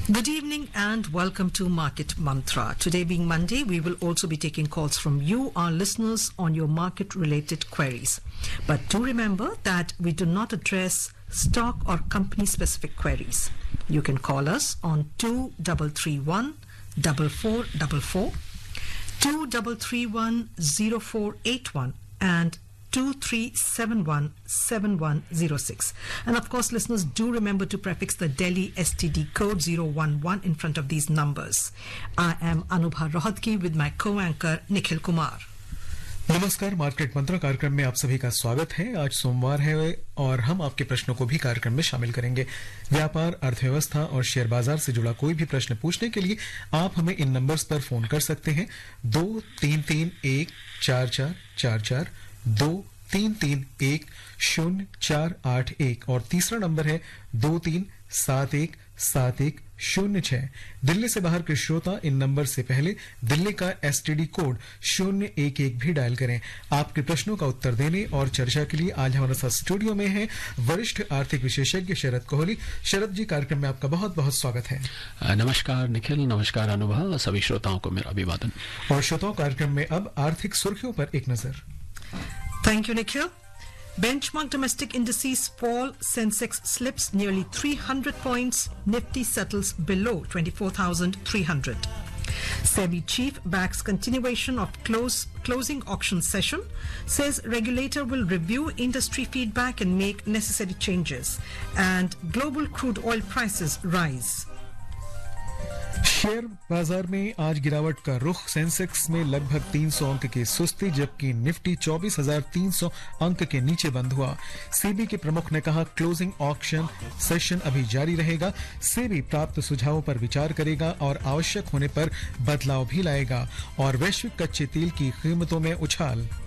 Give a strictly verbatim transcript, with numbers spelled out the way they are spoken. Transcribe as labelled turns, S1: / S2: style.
S1: Good evening and welcome to Market Mantra. Today being Monday, we will also be taking calls from you, our listeners, on your market-related queries. But do remember that we do not address stock or company-specific queries. You can call us on two three three one, four four four four, two three three one, zero four eight one and two three seven one, seven one zero six. And of course, listeners, do remember to prefix the Delhi S T D code zero one one in front of these numbers. I am Anubha Rohatgi with my co-anchor Nikhil Kumar.
S2: नमस्कार, market मंत्र कार्यक्रम में आप सभी का स्वागत है। आज सोमवार है और हम आपके प्रश्नों को भी कार्यक्रम में शामिल करेंगे। व्यापार, अर्थव्यवस्था और शेयर बाजार से जुड़ा कोई भी प्रश्न पूछने के लिए आप हमें इन नंबर्स पर फोन कर सकते हैं। दो तीन तीन एक चार चार चार चार, दो तीन तीन एक शून्य चार आठ एक और तीसरा नंबर है दो तीन सात एक सात एक शून्य छह। दिल्ली से बाहर के श्रोता इन नंबर से पहले दिल्ली का एसटीडी कोड शून्य एक एक भी डायल करें। आपके प्रश्नों का उत्तर देने और चर्चा के लिए आज हमारे साथ स्टूडियो में है वरिष्ठ आर्थिक विशेषज्ञ शरद कोहली। शरद जी, कार्यक्रम में आपका बहुत बहुत स्वागत है।
S3: नमस्कार निखिल, नमस्कार अनुभव, सभी श्रोताओं को मेरा अभिवादन।
S2: और श्रोताओं, कार्यक्रम में अब आर्थिक सुर्खियों पर एक नजर।
S1: Thank you, Nikhil. Benchmark domestic indices fall. Sensex slips nearly three hundred points. Nifty settles below twenty-four thousand three hundred. SEBI chief backs continuation of close, closing auction session, says regulator will review industry feedback and make necessary changes. And global crude oil prices rise.
S2: Share बाजार में आज गिरावट का रुख। Sensex में लगभग तीन सौ अंक की सुस्ती, जबकि निफ्टी चौबीस हजार तीन सौ अंक के नीचे बंद हुआ। सेबी के प्रमुख ने कहा क्लोजिंग ऑक्शन सेशन अभी जारी रहेगा। सेबी प्राप्त सुझावों पर विचार करेगा और आवश्यक होने पर बदलाव भी लाएगा। और वैश्विक कच्चे तेल की कीमतों में उछाल।